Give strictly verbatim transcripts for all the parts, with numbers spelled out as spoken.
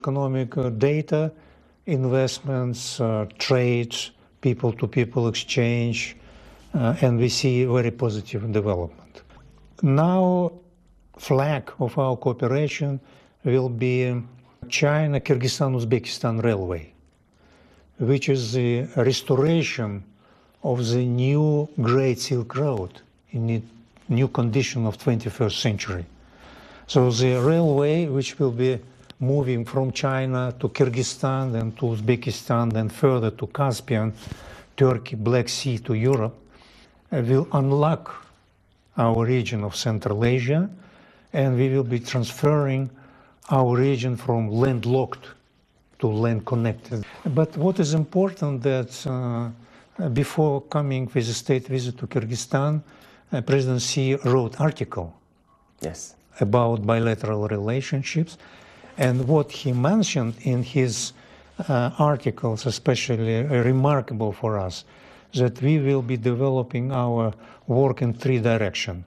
economic uh, data, investments, uh, trade, people-to-people exchange, uh, and we see very positive development. Now, flag of our cooperation will be China, Kyrgyzstan, Uzbekistan Railway, which is the restoration of the new Great Silk Road in the new condition of twenty-first century. So the railway, which will be moving from China to Kyrgyzstan and to Uzbekistan and further to Caspian, Turkey, Black Sea to Europe, uh, will unlock our region of Central Asia, and we will be transferring our region from landlocked to land connected. But what is important that uh, before coming with a state visit to Kyrgyzstan, uh, President Xi wrote article yes. about bilateral relationships, and what he mentioned in his uh, articles, especially uh, remarkable for us, that we will be developing our work in three directions.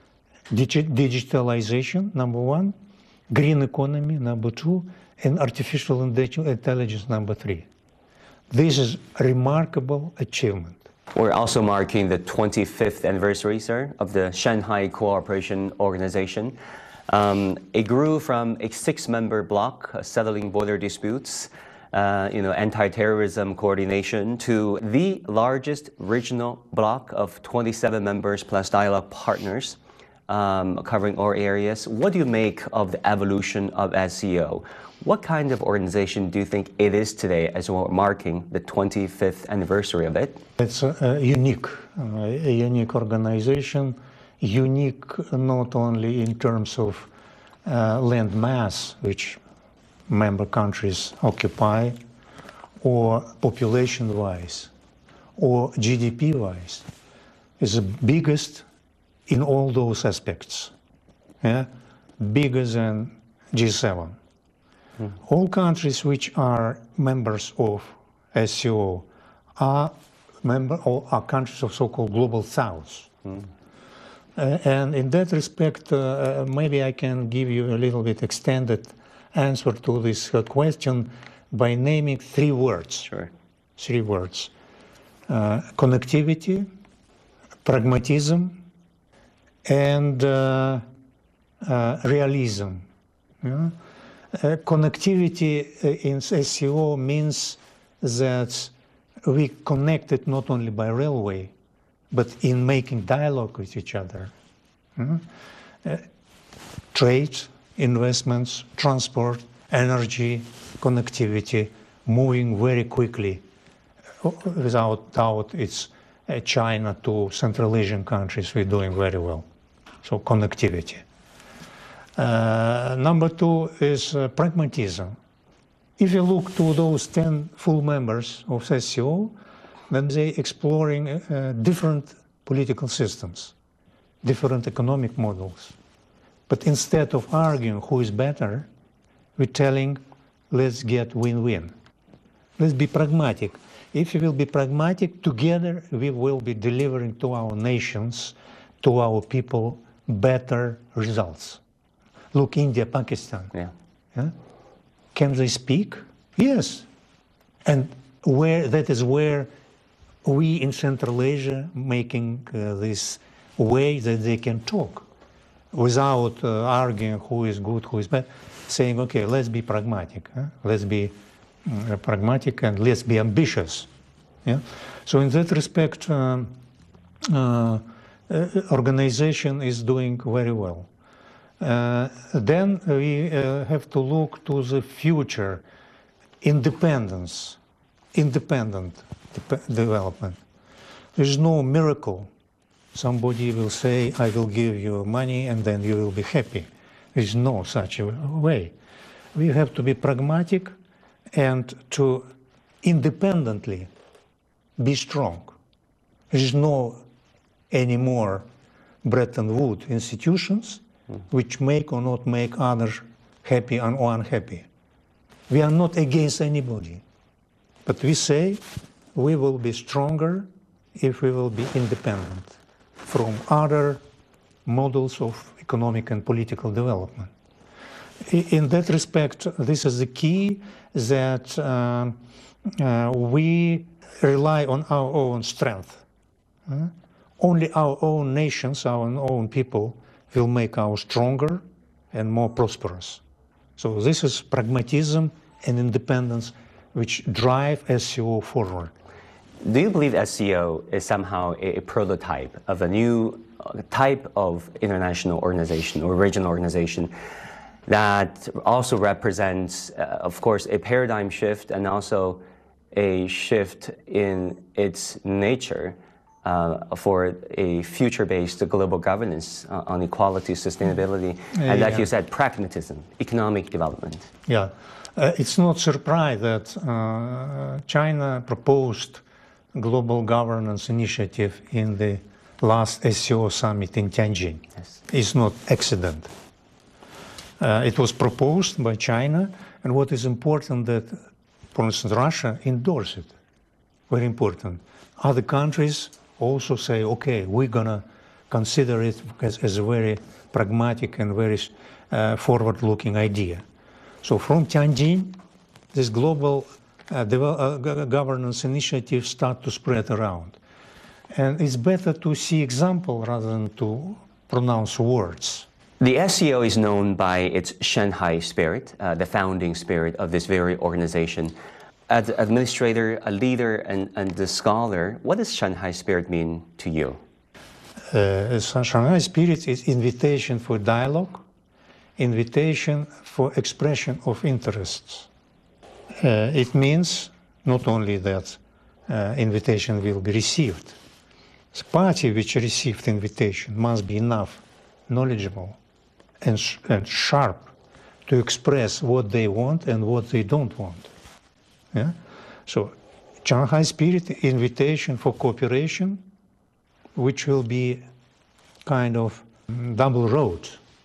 Digi digitalization, number one, green economy, number two, and artificial intelligence, number three. This is a remarkable achievement. We're also marking the twenty-fifth anniversary, sir, of the Shanghai Cooperation Organization. Um, it grew from a six-member bloc uh, settling border disputes, uh, you know, anti-terrorism coordination, to the largest regional bloc of twenty-seven members plus dialogue partners, um, covering all areas. What do you make of the evolution of S C O? What kind of organization do you think it is today as we're marking the twenty-fifth anniversary of it? It's a, a unique, uh, a unique organization, unique not only in terms of uh, land mass, which member countries occupy, or population-wise, or G D P-wise. It's the biggest in all those aspects, yeah? Bigger than G seven. Mm. All countries which are members of S C O are member or are countries of so-called Global South. Mm. Uh, and in that respect, uh, maybe I can give you a little bit extended answer to this uh, question by naming three words. Sure. Three words. Uh, connectivity, pragmatism, and uh, uh, realism. Yeah? Uh, connectivity in S C O means that we connected not only by railway, but in making dialogue with each other. Mm-hmm. uh, trade, investments, transport, energy, connectivity, moving very quickly. Without doubt, it's uh, China to Central Asian countries, we're doing very well. So connectivity. Uh, number two is uh, pragmatism. If you look to those ten full members of S C O, then they're exploring uh, different political systems, different economic models. But instead of arguing who is better, we're telling, let's get win-win. Let's be pragmatic. If we will be pragmatic, together we will be delivering to our nations, to our people, better results. Look, India, Pakistan. Yeah. Yeah? Can they speak? Yes. And where that is where we in Central Asia making uh, this way that they can talk without uh, arguing who is good, who is bad, saying, okay, let's be pragmatic. Huh? Let's be uh, pragmatic and let's be ambitious. Yeah? So in that respect, um, uh, uh, organization is doing very well. Uh, then we uh, have to look to the future, independence, independent de development. There's no miracle. Somebody will say, I will give you money and then you will be happy. There's no such a way. We have to be pragmatic and to independently be strong. There's no anymore Bretton Woods institutions which make or not make others happy or unhappy. We are not against anybody, but we say we will be stronger if we will be independent from other models of economic and political development. I- In that respect, this is the key that um, uh, we rely on our own strength. Uh, Only our own nations, our own people, will make us stronger and more prosperous. So this is pragmatism and independence which drive S C O forward. Do you believe S C O is somehow a, a prototype of a new uh, type of international organization or regional organization that also represents, uh, of course, a paradigm shift and also a shift in its nature uh, for a future-based global governance uh, on equality, sustainability, and like Yeah. you said, pragmatism, economic development? Yeah, uh, it's not surprise that uh, China proposed global governance initiative in the last S C O summit in Tianjin. Yes. It's not accident. Uh, it was proposed by China, and what is important that, for instance, Russia endorsed it. Very important. Other countries also say, okay, we're gonna consider it as, as a very pragmatic and very uh, forward-looking idea. So from Tianjin, this global uh, devel- uh, go- governance initiative start to spread around. And it's better to see example rather than to pronounce words. The S C O is known by its Shanghai spirit, uh, the founding spirit of this very organization. As an administrator, a leader, and, and a scholar, what does Shanghai spirit mean to you? Uh, Shanghai spirit is invitation for dialogue, invitation for expression of interests. Uh, it means not only that uh, invitation will be received. The party which received invitation must be enough knowledgeable and, sh- and sharp to express what they want and what they don't want. Yeah? So Shanghai spirit, invitation for cooperation, which will be kind of mm, double road.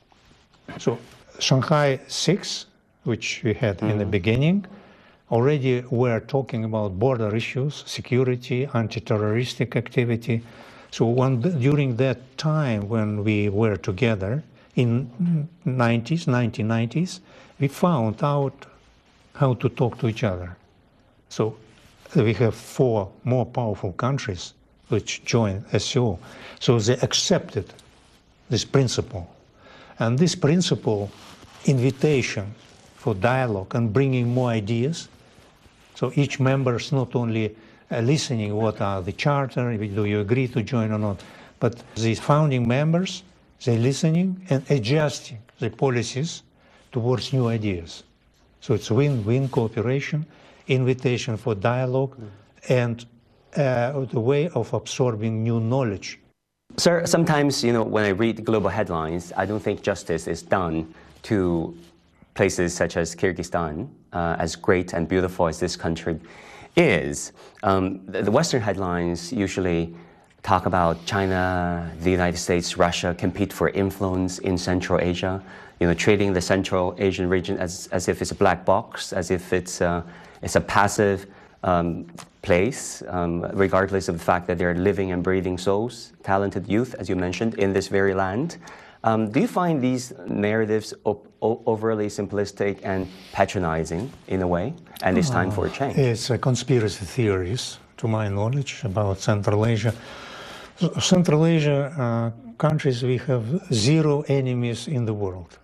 So Shanghai six, which we had in the beginning, already were talking about border issues, security, anti-terroristic activity. So when, during that time when we were together in nineties, nineteen nineties, we found out how to talk to each other. So we have four more powerful countries which joined S C O. So they accepted this principle. And this principle, invitation for dialogue and bringing more ideas. So each member is not only uh, listening what are the charter, do you agree to join or not, but these founding members, they're listening and adjusting the policies towards new ideas. So it's win-win cooperation, invitation for dialogue, and uh, the way of absorbing new knowledge. Sir, sometimes, you know, when I read global headlines, I don't think justice is done to places such as Kyrgyzstan, uh, as great and beautiful as this country is. Um, the, the Western headlines usually talk about China, the United States, Russia compete for influence in Central Asia, you know, treating the Central Asian region as, as if it's a black box, as if it's a, it's a passive um, place, um, regardless of the fact that they're living and breathing souls, talented youth, as you mentioned, in this very land. Um, do you find these narratives op- o- overly simplistic and patronizing in a way? And it's time for a change. It's a conspiracy theories, to my knowledge, about Central Asia. So Central Asia uh, countries, we have zero enemies in the world.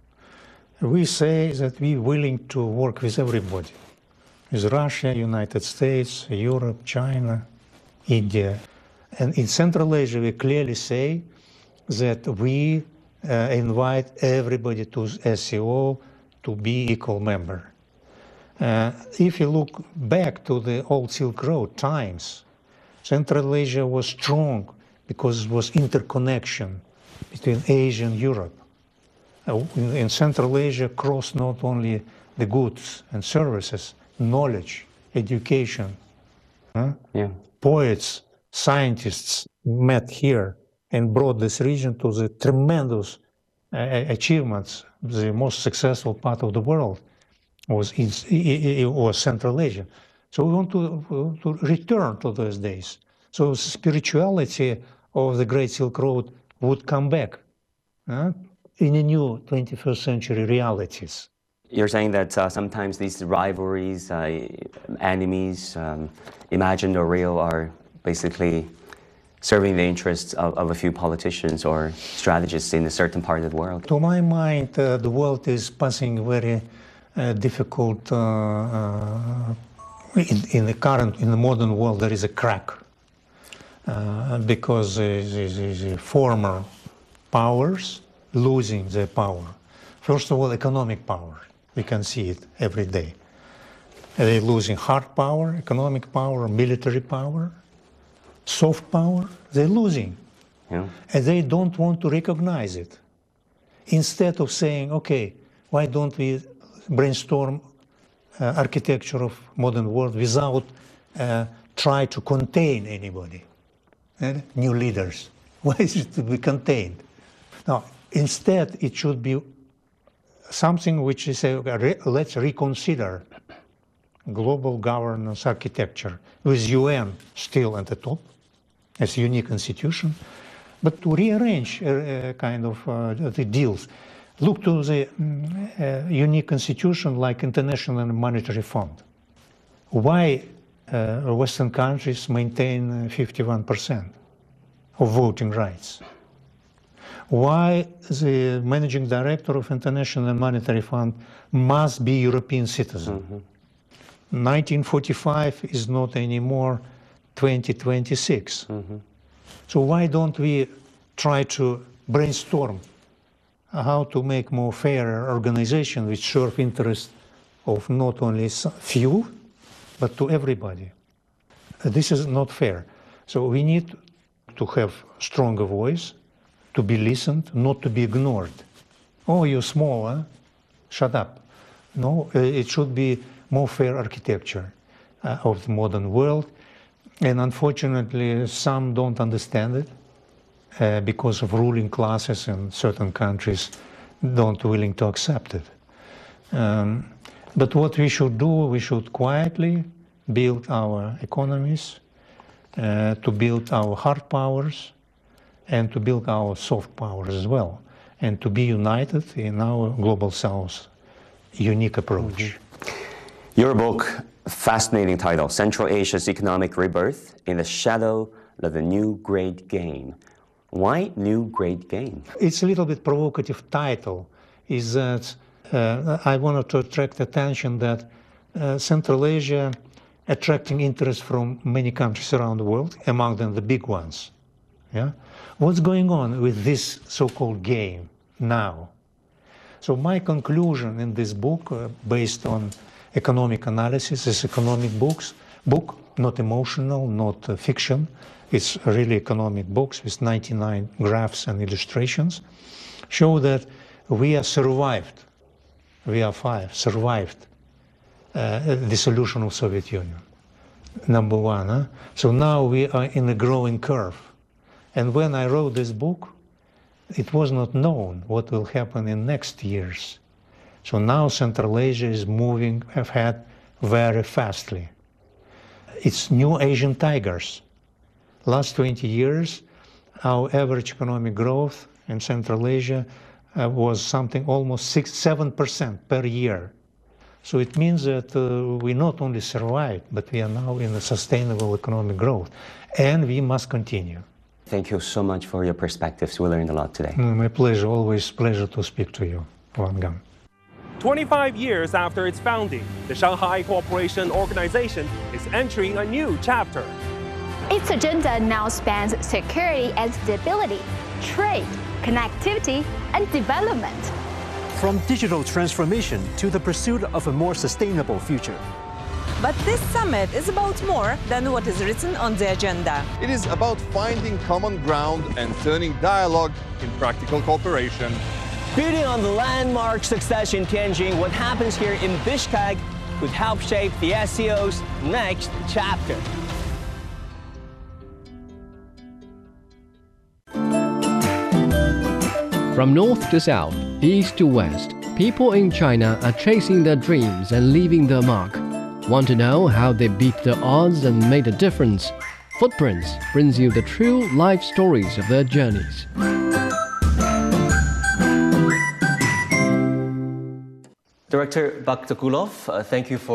We say that we're willing to work with everybody, with Russia, United States, Europe, China, India. And in Central Asia, we clearly say that we uh, invite everybody to S C O to be equal member. Uh, if you look back to the old Silk Road times, Central Asia was strong because it was interconnection between Asia and Europe. Uh, in, in Central Asia crossed not only the goods and services, knowledge, education. Huh? Yeah. Poets, scientists met here and brought this region to the tremendous uh, achievements. The most successful part of the world was in, it was Central Asia. So we want to, to return to those days. So spirituality of the Great Silk Road would come back. Huh? in a new twenty-first century realities. You're saying that uh, sometimes these rivalries, uh, enemies, um, imagined or real, are basically serving the interests of, of a few politicians or strategists in a certain part of the world. To my mind, uh, the world is passing very uh, difficult, uh, uh, in, in the current, in the modern world, there is a crack. Uh, because the, the, the former powers losing their power. First of all, economic power. We can see it every day. They're losing hard power, economic power, military power, soft power. They're losing. Yeah. And they don't want to recognize it. Instead of saying, okay, why don't we brainstorm uh, architecture of modern world without uh, try to contain anybody? And new leaders. Why is it to be contained? Now, instead, it should be something which is, a, re, let's reconsider global governance architecture with U N still at the top as a unique institution, but to rearrange uh, kind of uh, the deals. Look to the um, uh, unique institution like International Monetary Fund. Why Uh, Western countries maintain fifty-one percent of voting rights? Why the managing director of International Monetary Fund must be European citizen? Mm-hmm. nineteen forty-five is not anymore twenty twenty-six. Mm-hmm. So why don't we try to brainstorm how to make more fair organization which serve interests of not only few, but to everybody. Uh, this is not fair. So we need to have stronger voice, to be listened, not to be ignored. Oh, you're small, huh? Shut up. No, uh, it should be more fair architecture uh, of the modern world. And unfortunately, some don't understand it uh, because of ruling classes in certain countries don't willing to accept it. Um, But what we should do, we should quietly build our economies, uh, to build our hard powers, and to build our soft powers as well, and to be united in our Global South unique approach. Mm-hmm. Your book, fascinating title, Central Asia's Economic Rebirth in the Shadow of the New Great Game. Why New Great Game? It's a little bit provocative title, is that Uh, I wanted to attract attention that uh, Central Asia attracting interest from many countries around the world, among them the big ones. Yeah? What's going on with this so-called game now? So my conclusion in this book, uh, based on economic analysis, is economic books, book, not emotional, not uh, fiction. It's really economic books with ninety-nine graphs and illustrations, show that we have survived. We are five, survived uh, the dissolution of Soviet Union, number one. Huh? So now we are in a growing curve. And when I wrote this book, it was not known what will happen in next years. So now Central Asia is moving ahead very fastly. It's new Asian tigers. Last twenty years, our average economic growth in Central Asia Uh, was something almost six, seven percent per year. So it means that uh, we not only survived, but we are now in a sustainable economic growth, and we must continue. Thank you so much for your perspectives. We learned a lot today. Mm, my pleasure, always pleasure to speak to you, Wang Gang. twenty-five years after its founding, the Shanghai Cooperation Organization is entering a new chapter. Its agenda now spans security and stability, trade, connectivity, and development. From digital transformation to the pursuit of a more sustainable future. But this summit is about more than what is written on the agenda. It is about finding common ground and turning dialogue in practical cooperation. Building on the landmark success in Tianjin, what happens here in Bishkek could help shape the S C O's next chapter. From north to south, east to west, people in China are chasing their dreams and leaving their mark. Want to know how they beat the odds and made a difference? Footprints brings you the true life stories of their journeys. Director Bakhtakulov, uh, thank you for